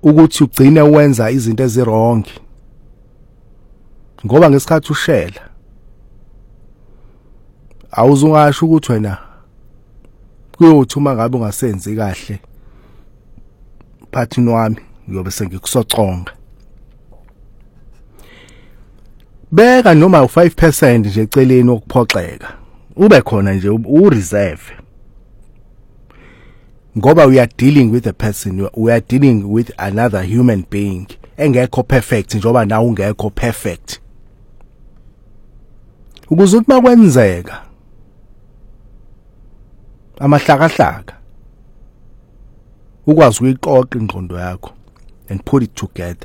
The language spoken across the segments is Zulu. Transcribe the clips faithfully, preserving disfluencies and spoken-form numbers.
ukuthi ugcine wenza izinto ezirong ngoba ngesikhathi ushela awuzungasho ukuthi wena kuyothi uma ngabe ungasenzi kahle phathini wami ngiyobe sengikusoconga beka noma u five percent nje eceleni okuphoxeka ube khona nje u reserve ngoba we are dealing with a person, we are dealing with another human being engekho perfect njoba nawe ungekho perfect ukuze uthi makwenzeka amahlakahlaka ukwazi ukuyiqoqa ingqondo yakho and put it together.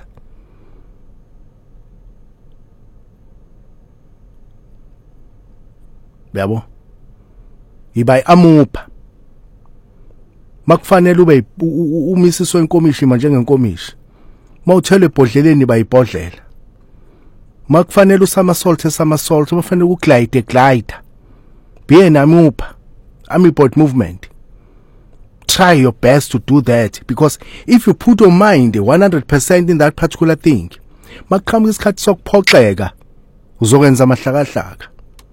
Yabo iba amupha makufanele ube umisiso wenkomishi manje ngenkomishi mawuthele ebhodleleni bayibhodlela makufanele usama salt esama salt makufanele ukuglide glide be namupha ami board movement. Try your best to do that because if you put your mind one hundred percent in that particular thing makuqhamuka isikhathi sokuphoxeka uzokwenza amahlakahlaka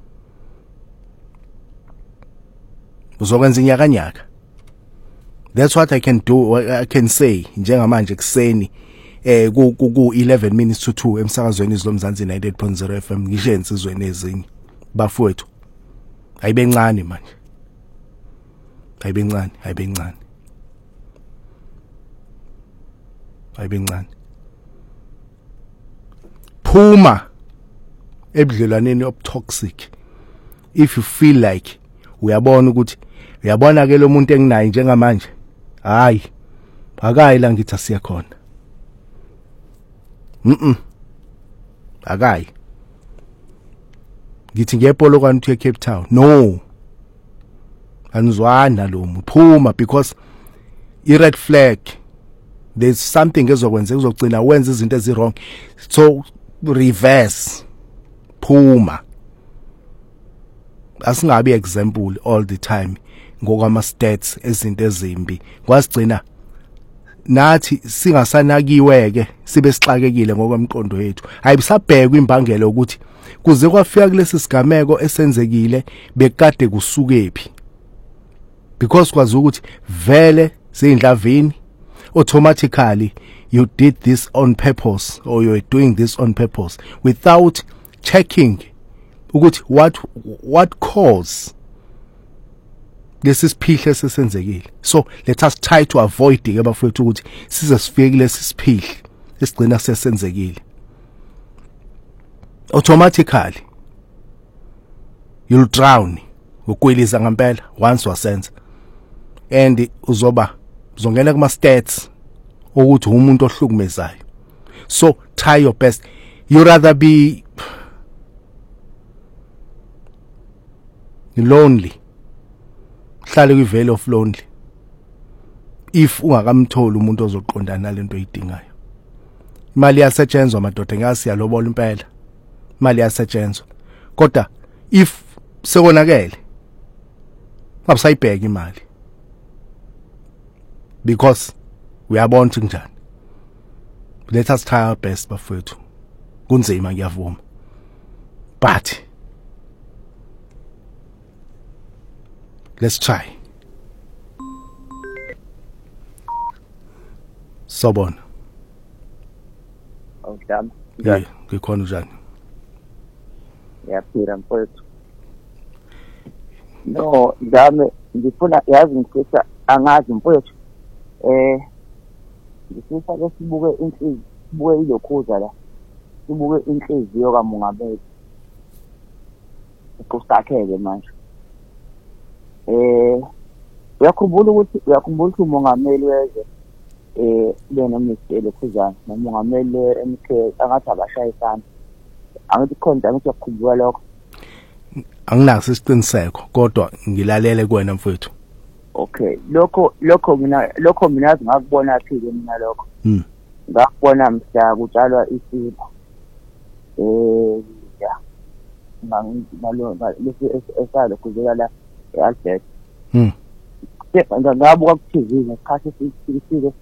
uzokwenza inyakanyaka. That's what I can do. I can say njengamanje kuseni eh ku ku eleven minutes to two emsakazweni izilomzansi ninety-eight point zero F M ngisho ensizweni ezinye bafowethu ayibencane manje ayibencane ayibencane ayibencane phuma ebudlelwaneni obtoxic if you feel like uyabona ukuthi uyabona ke lo muntu enginayo njengamanje hayi akayi la ngithi asiya khona mhm akayi ngithi ngiyepolo kwantu eCape Town no anizwana lo muphuma because i red flag there's something ezokwenza uzogcina wenza izinto ezirong so reverse phuma asingabi example all the time ngokwama stats ezinto ezimbi kwasigcina nathi singasanakiwe ke sibe sixakekile ngokwamqondo yethu ayibisabhekwa imbangela ukuthi kuze kwafika kulesi sigameko esenzekile bekade kusukephi because kwazi ukuthi vele seyindlavini automatically you did this on purpose or you are doing this on purpose without checking ukuthi what what cause this is phihle sesenzekile. So let us try to avoid ke bafowethu ukuthi size sifike kulesi siphihle esigcina sesenzekile automatically you'll drown ukwelisa ngempela once wasenza and uzoba uzongena kuma stats ukuthi umuntu ohlukumezayo. So try your best. You rather be lonely hlale kwi valley of lonely if ungakamtholi umuntu ozoqondana nalento oyidingayo. Imali yasetshenzwa madoda ngasi yalobola impela imali yasetshenzwa kodwa if sekonakele abusayibheka imali because we are born njani. Let us try our best bafowethu kunzima ngiyavuma but let's try. Sobona. Okay. Yeah, ngikhona njani? Yaphira mfowethu. No, ngame ngifuna yazi ngifisa angazi mfowethu. Eh ngifisa ke sibuke inhliziyo, sibuke ilokhuza la. Sibuke inhliziyo kaMongameli. Ukusakhe manje. Eh uyakhumbula ukuthi uyakhumbula ukuthi uMongameli weze eh lena Mr Khuzana noMongameli M K angathi abashayisana angithi khona ukuthi uyakhumbula lokho anginaso isiqiniseko kodwa ngilalele kuwena mfowethu. Okay lokho lokho mina lokho mina ngakubona phi ke mina lokho mhm ngakubona mhla kutshalwa isipho eh ya ngalo lesi esalo kuzela la eAlbert mhm ngabuka ku T V ngesikhathi sisike